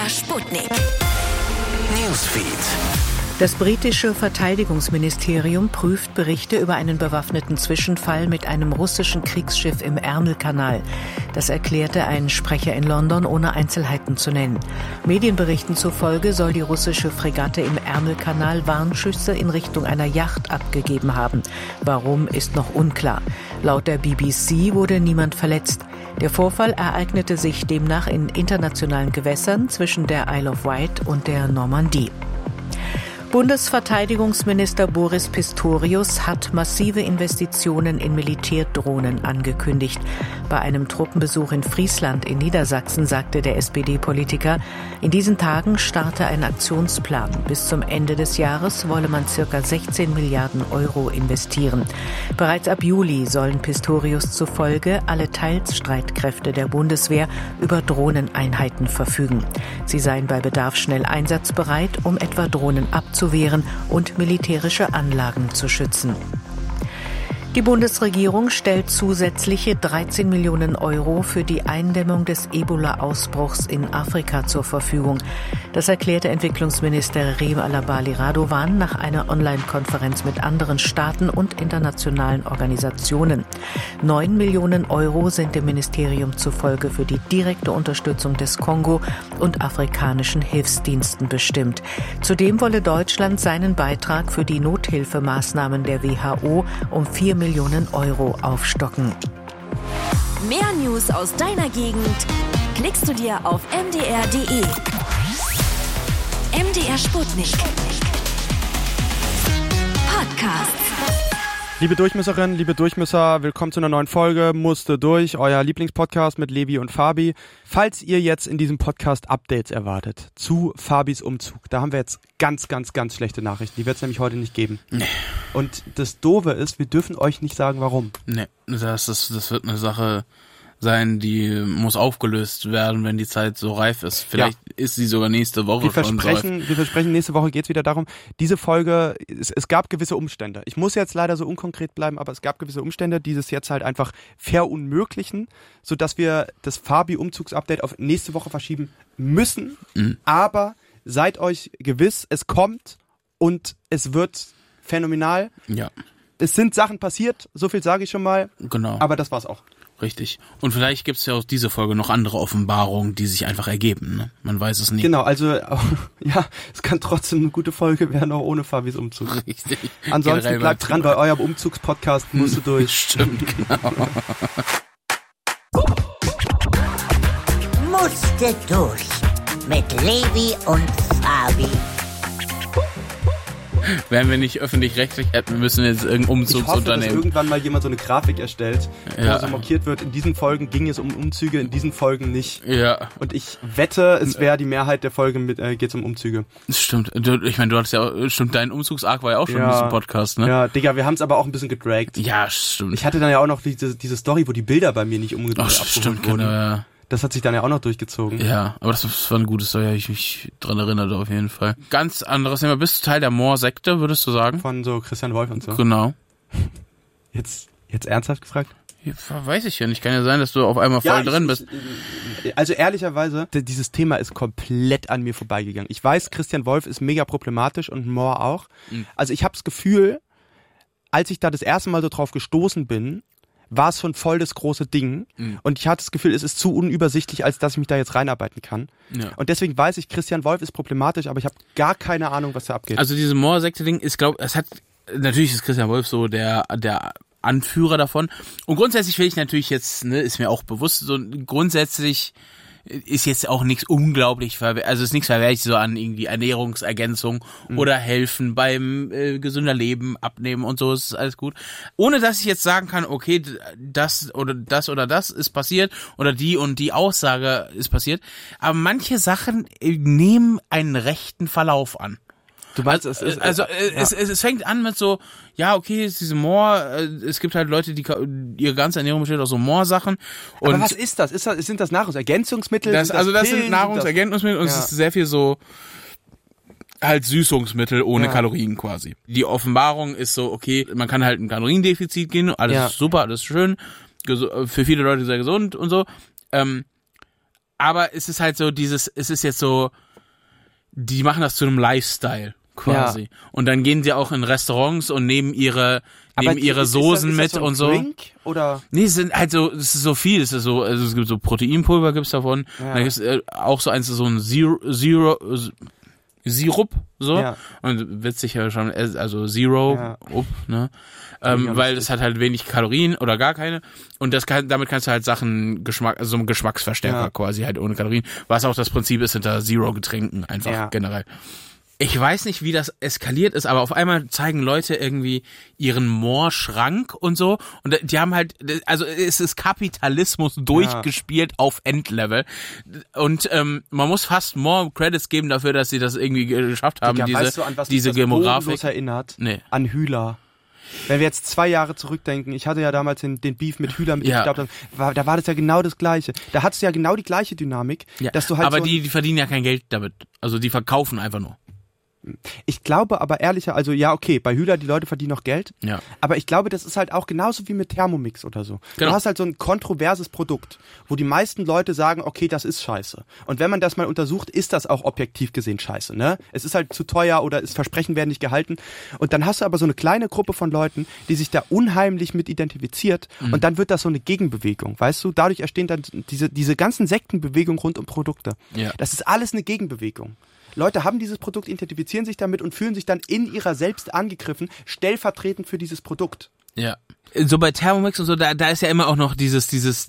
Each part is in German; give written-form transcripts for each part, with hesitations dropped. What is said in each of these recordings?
Sputnik. Newsfeed. Das britische Verteidigungsministerium prüft Berichte über einen bewaffneten Zwischenfall mit einem russischen Kriegsschiff im Ärmelkanal. Das erklärte ein Sprecher in London, ohne Einzelheiten zu nennen. Medienberichten zufolge soll die russische Fregatte im Ärmelkanal Warnschüsse in Richtung einer Yacht abgegeben haben. Warum, ist noch unklar. Laut der BBC wurde niemand verletzt. Der Vorfall ereignete sich demnach in internationalen Gewässern zwischen der Isle of Wight und der Normandie. Bundesverteidigungsminister Boris Pistorius hat massive Investitionen in Militärdrohnen angekündigt. Bei einem Truppenbesuch in Friesland in Niedersachsen sagte der SPD-Politiker, in diesen Tagen starte ein Aktionsplan. Bis zum Ende des Jahres wolle man ca. 16 Milliarden Euro investieren. Bereits ab Juli sollen Pistorius zufolge alle Teilstreitkräfte der Bundeswehr über Drohneneinheiten verfügen. Sie seien bei Bedarf schnell einsatzbereit, um etwa Drohnen abzuwehren und militärische Anlagen zu schützen. Die Bundesregierung stellt zusätzliche 13 Millionen Euro für die Eindämmung des Ebola-Ausbruchs in Afrika zur Verfügung. Das erklärte Entwicklungsminister Reem Alabali Radovan nach einer Online-Konferenz mit anderen Staaten und internationalen Organisationen. 9 Millionen Euro sind dem Ministerium zufolge für die direkte Unterstützung des Kongo und afrikanischen Hilfsdiensten bestimmt. Zudem wolle Deutschland seinen Beitrag für die Nothilfemaßnahmen der WHO um 4 Millionen Euro aufstocken. Mehr News aus deiner Gegend klickst du dir auf mdr.de. MDR Sputnik. Podcast. Liebe Durchmisserinnen, liebe Durchmisser, willkommen zu einer neuen Folge Musste durch, euer Lieblingspodcast mit Levi und Fabi. Falls ihr jetzt in diesem Podcast Updates erwartet zu Fabis Umzug, da haben wir jetzt ganz schlechte Nachrichten. Die wird es nämlich heute nicht geben. Nee. Und das Doofe ist, wir dürfen euch nicht sagen, warum. Nee, das wird eine Sache sein, die muss aufgelöst werden, wenn die Zeit so reif ist. Vielleicht ist sie sogar nächste Woche schon reif. Wir versprechen, nächste Woche geht es wieder darum, diese Folge, es gab gewisse Umstände. Ich muss jetzt leider so unkonkret bleiben, aber es gab gewisse Umstände, die es jetzt halt einfach verunmöglichen, sodass wir das Fabi-Umzugs-Update auf nächste Woche verschieben müssen. Mhm. Aber seid euch gewiss, es kommt und es wird phänomenal. Ja. Es sind Sachen passiert, so viel sage ich schon mal. Genau. Aber das war's auch. Richtig. Und vielleicht gibt es ja aus dieser Folge noch andere Offenbarungen, die sich einfach ergeben. Ne? Man weiß es nicht. Genau, also ja, es kann trotzdem eine gute Folge werden, auch ohne Fabis Umzug. Richtig. Ansonsten bleibt dran bei eurem Umzugspodcast, musst du durch. Stimmt, genau. Musste durch mit Levi und Fabi. Werden wir nicht öffentlich-rechtlich, wir müssen jetzt irgendein Umzugsunternehmen. Ich hoffe, dass irgendwann mal jemand so eine Grafik erstellt, wo so markiert wird, in diesen Folgen ging es um Umzüge, in diesen Folgen nicht. Ja. Und ich wette, es wäre die Mehrheit der Folgen geht es um Umzüge. Stimmt. Ich meine, du hattest ja auch, stimmt, dein Umzugsarg war ja auch schon in diesem Podcast, ne? Ja, Digga, wir haben es aber auch ein bisschen gedragt. Ja, stimmt. Ich hatte dann ja auch noch diese Story, wo die Bilder bei mir nicht abgeholt wurden. Genau, ja. Das hat sich dann ja auch noch durchgezogen. Ja, aber das war ein gutes Story, ich mich dran erinnert auf jeden Fall. Ganz anderes Thema. Bist du Teil der Moor-Sekte, würdest du sagen? Von so Christian Wolf und so. Genau. Jetzt ernsthaft gefragt? Ja, weiß ich ja nicht. Kann ja sein, dass du auf einmal voll drin bist. Also ehrlicherweise, dieses Thema ist komplett an mir vorbeigegangen. Ich weiß, Christian Wolf ist mega problematisch und Moor auch. Mhm. Also ich habe das Gefühl, als ich da das erste Mal so drauf gestoßen bin, war es schon voll das große Ding. Mhm. Und ich hatte das Gefühl, es ist zu unübersichtlich, als dass ich mich da jetzt reinarbeiten kann. Ja. Und deswegen weiß ich, Christian Wolf ist problematisch, aber ich habe gar keine Ahnung, was da abgeht. Also diese Moor-Sekte-Ding ist, natürlich ist Christian Wolf so der Anführer davon. Und grundsätzlich will ich natürlich jetzt, ist mir auch bewusst, so grundsätzlich ist jetzt auch nichts unglaublich, also ist nichts verwerflich so an irgendwie Ernährungsergänzung oder helfen beim gesünder Leben, abnehmen und so, ist alles gut. Ohne dass ich jetzt sagen kann, okay, das oder das ist passiert oder die und die Aussage ist passiert. Aber manche Sachen nehmen einen rechten Verlauf an. Du meinst, es fängt an mit so, ja, okay, es ist diese Moor, es gibt halt Leute, die ihre ganze Ernährung besteht aus so Moorsachen. Aber was ist das? Sind das Nahrungsergänzungsmittel? Das sind Nahrungsergänzungsmittel und es ist sehr viel so halt Süßungsmittel ohne Kalorien quasi. Die Offenbarung ist so, okay, man kann halt ein Kaloriendefizit gehen, alles super, alles schön, für viele Leute sehr gesund und so. aber es ist halt so es ist jetzt so, die machen das zu einem Lifestyle quasi. Ja. Und dann gehen sie auch in Restaurants und nehmen ihre Soßen mit und so. Drink oder? Nee, es ist so viel, es ist so, also es gibt so Proteinpulver gibt's davon. Ja. Dann gibt's auch so so ein Sirup, so. Ja. Und witzig ja schon, also Zero, ne? Weil es hat halt wenig Kalorien oder gar keine. Und damit kannst du halt Sachen so einen Geschmacksverstärker quasi halt ohne Kalorien. Was auch das Prinzip ist hinter Zero-Getränken einfach generell. Ich weiß nicht, wie das eskaliert ist, aber auf einmal zeigen Leute irgendwie ihren More-Schrank und so. Und die haben halt, also es ist Kapitalismus durchgespielt auf Endlevel. Und man muss fast more Credits geben dafür, dass sie das irgendwie geschafft haben, diese Demografik. Erinnert? Nee. An Hühler. Wenn wir jetzt 2 Jahre zurückdenken, ich hatte ja damals den Beef mit Hühler, ich glaube, da war das ja genau das Gleiche. Da hattest du ja genau die gleiche Dynamik, dass du halt aber die verdienen ja kein Geld damit. Also die verkaufen einfach nur. Ich glaube aber ehrlicher, also ja, okay, bei Hühler, die Leute verdienen noch Geld, aber ich glaube, das ist halt auch genauso wie mit Thermomix oder so. Genau. Du hast halt so ein kontroverses Produkt, wo die meisten Leute sagen, okay, das ist scheiße. Und wenn man das mal untersucht, ist das auch objektiv gesehen scheiße, ne? Es ist halt zu teuer oder Versprechen werden nicht gehalten. Und dann hast du aber so eine kleine Gruppe von Leuten, die sich da unheimlich mit identifiziert und dann wird das so eine Gegenbewegung, weißt du? Dadurch entstehen dann diese ganzen Sektenbewegungen rund um Produkte. Ja. Das ist alles eine Gegenbewegung. Leute haben dieses Produkt, identifizieren sich damit und fühlen sich dann in ihrer selbst angegriffen, stellvertretend für dieses Produkt. Ja. So bei Thermomix und so, da ist ja immer auch noch dieses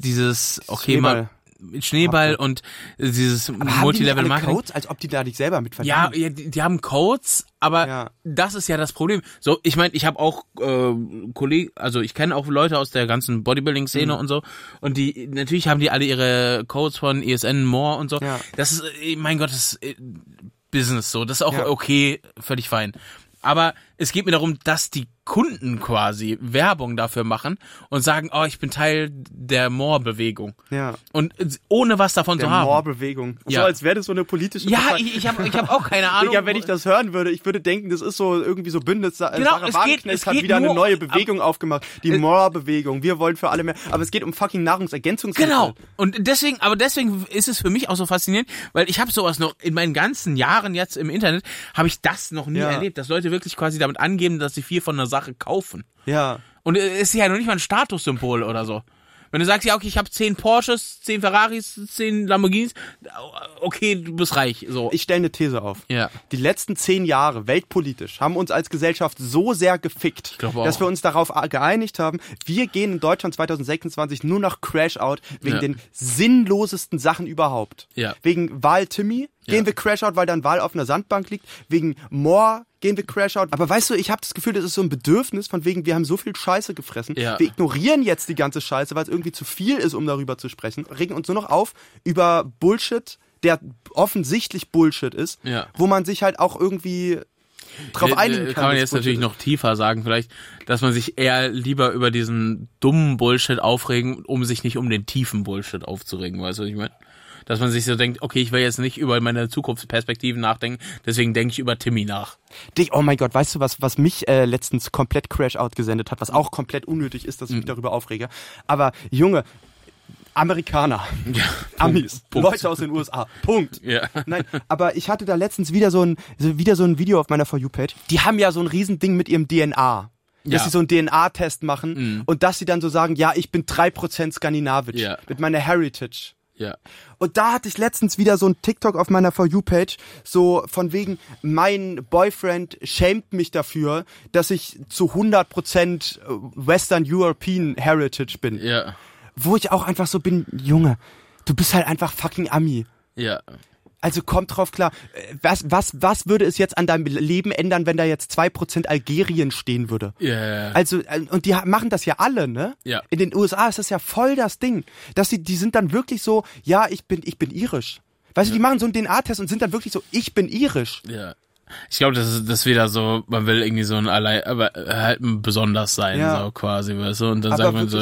okay, Schneeball und dieses Multilevel-Marketing. Codes, als ob die da nicht selber mit verdienen. Ja, die haben Codes, aber das ist ja das Problem. So, ich meine, ich habe auch Kollegen, also ich kenne auch Leute aus der ganzen Bodybuilding-Szene und so, und natürlich haben die alle ihre Codes von ESN More und so. Ja. Das ist, mein Gott, das ist Business so, das ist auch okay, völlig fein. Aber es geht mir darum, dass die Kunden quasi Werbung dafür machen und sagen, oh, ich bin Teil der More-Bewegung. Ja. Und ohne was davon zu haben. Der More-Bewegung. So, als wäre das so eine politische Partei. Ich hab auch keine Ahnung. Digga, wenn ich das hören würde, ich würde denken, das ist so irgendwie so Bündnis. Sarah Wagenknecht hat wieder eine neue Bewegung aufgemacht. Die More-Bewegung. Wir wollen für alle mehr. Aber es geht um fucking Nahrungsergänzungsmittel. Genau. Und deswegen ist es für mich auch so faszinierend, weil ich habe sowas noch in meinen ganzen Jahren jetzt im Internet, habe ich das noch nie erlebt, dass Leute wirklich quasi damit angeben, dass sie viel von einer Sache kaufen. Ja. Und es ist ja noch nicht mal ein Statussymbol oder so. Wenn du sagst, ja, okay, ich habe 10 Porsches, 10 Ferraris, 10 Lamborghinis, okay, du bist reich. So. Ich stelle eine These auf. Ja. Die letzten 10 Jahre, weltpolitisch, haben uns als Gesellschaft so sehr gefickt, dass wir uns darauf geeinigt haben, wir gehen in Deutschland 2026 nur noch Crash-Out wegen den sinnlosesten Sachen überhaupt. Ja. Wegen Wahl-Timmy gehen wir Crash-Out, weil dann Wahl auf einer Sandbank liegt. Wegen More gehen wir Crash-Out. Aber weißt du, ich habe das Gefühl, das ist so ein Bedürfnis von wegen, wir haben so viel Scheiße gefressen. Ja. Wir ignorieren jetzt die ganze Scheiße, weil es irgendwie zu viel ist, um darüber zu sprechen. Regen uns nur noch auf über Bullshit, der offensichtlich Bullshit ist, wo man sich halt auch irgendwie drauf einigen kann. Kann man jetzt natürlich noch tiefer sagen, vielleicht, dass man sich eher lieber über diesen dummen Bullshit aufregen, um sich nicht um den tiefen Bullshit aufzuregen, weißt du, was ich meine? Dass man sich so denkt, okay, ich will jetzt nicht über meine Zukunftsperspektiven nachdenken, deswegen denke ich über Timmy nach. Oh mein Gott, weißt du, was mich letztens komplett Crash-Out gesendet hat, was auch komplett unnötig ist, dass ich mich darüber aufrege. Aber Junge, Amerikaner, Amis, Leute aus den USA, Punkt. Ja. Nein, aber ich hatte da letztens wieder so ein Video auf meiner For You-Page. Die haben ja so ein Riesending mit ihrem DNA. Dass sie so einen DNA-Test machen und dass sie dann so sagen, ja, ich bin 3% skandinavisch mit meiner Heritage. Ja. Und da hatte ich letztens wieder so ein TikTok auf meiner For You-Page, so von wegen, mein Boyfriend schämt mich dafür, dass ich zu 100% Western European Heritage bin. Ja. Wo ich auch einfach so bin, Junge, du bist halt einfach fucking Ami. Ja. Also komm drauf klar. Was würde es jetzt an deinem Leben ändern, wenn da jetzt 2% Algerien stehen würde? Ja. Yeah. Also, und die machen das ja alle, ne? Ja. In den USA ist das ja voll das Ding. Dass die sind dann wirklich so, ja, ich bin irisch. Weißt du, die machen so einen DNA-Test und sind dann wirklich so, ich bin irisch. Ja. Ich glaube, das ist wieder so, man will irgendwie so aber halt besonders sein, so quasi, weißt du? Und dann sagt man so,